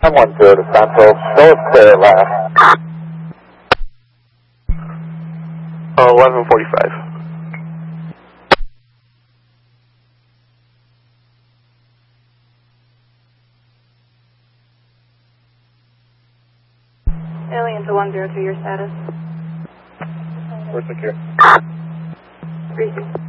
910 to Central, still clear at last. 11:45. Alien to 102, your status? We're secure. 3-2.